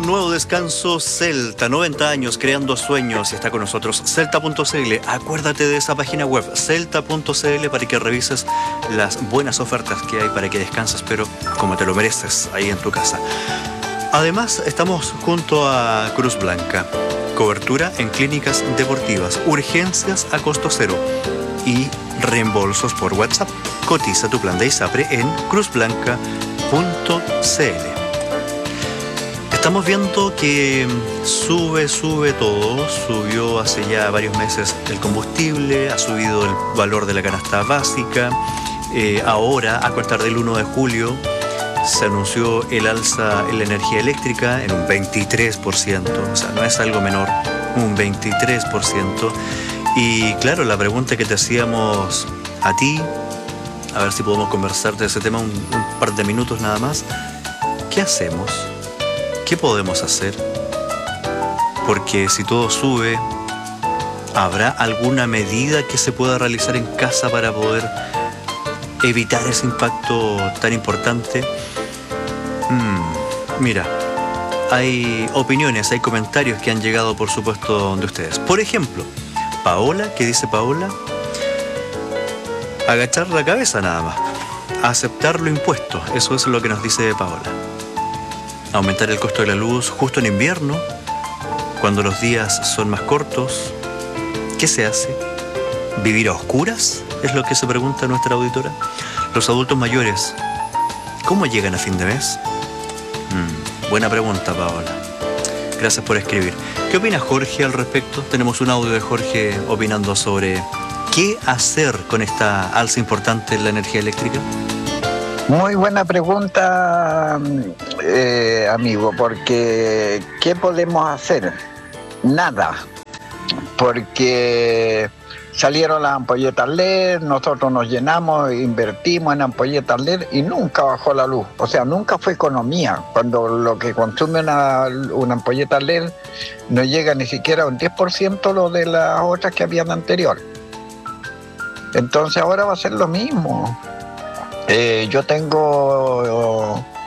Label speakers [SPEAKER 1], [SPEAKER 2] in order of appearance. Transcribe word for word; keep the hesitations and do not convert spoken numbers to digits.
[SPEAKER 1] nuevo descanso Celta, noventa años creando sueños, y está con nosotros Celta punto c l. Acuérdate de esa página web, Celta punto c l, para que revises las buenas ofertas que hay para que descanses, pero como te lo mereces, ahí en tu casa. Además, estamos junto a Cruz Blanca. Cobertura en clínicas deportivas, urgencias a costo cero y reembolsos por WhatsApp. Cotiza tu plan de ISAPRE en cruz blanca punto c l. Estamos viendo que sube, sube todo. Subió hace ya varios meses el combustible, ha subido el valor de la canasta básica. Eh, ahora, a contar del uno de julio, se anunció el alza en la energía eléctrica en un veintitrés por ciento. O sea, no es algo menor, un veintitrés por ciento. Y claro, la pregunta que te hacíamos a ti, a ver si podemos conversar de ese tema un, un par de minutos nada más. ¿Qué hacemos? ¿Qué podemos hacer? Porque si todo sube, ¿habrá alguna medida que se pueda realizar en casa para poder evitar ese impacto tan importante? Hmm, mira, hay opiniones, hay comentarios que han llegado, por supuesto, de ustedes. Por ejemplo, Paola, ¿qué dice Paola? Agachar la cabeza nada más, aceptar lo impuesto, eso es lo que nos dice Paola. Aumentar el costo de la luz justo en invierno, cuando los días son más cortos. ¿Qué se hace? ¿Vivir a oscuras? Es lo que se pregunta nuestra auditora. Los adultos mayores, ¿cómo llegan a fin de mes? Mm, buena pregunta, Paola. Gracias por escribir. ¿Qué opina Jorge al respecto? Tenemos un audio de Jorge opinando sobre qué hacer con esta alza importante en la energía eléctrica.
[SPEAKER 2] Muy buena pregunta, eh, amigo, porque ¿qué podemos hacer? Nada, porque salieron las ampolletas L E D, nosotros nos llenamos, invertimos en ampolletas L E D y nunca bajó la luz, o sea, nunca fue economía, cuando lo que consume una, una ampolleta L E D no llega ni siquiera a un diez por ciento lo de las otras que habían anterior. Entonces ahora va a ser lo mismo. Eh, yo tengo